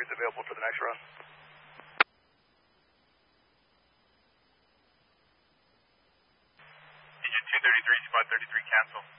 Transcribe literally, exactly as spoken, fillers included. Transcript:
thirty-three is available for the next run. Engine two thirty-three, spot thirty-three, cancel.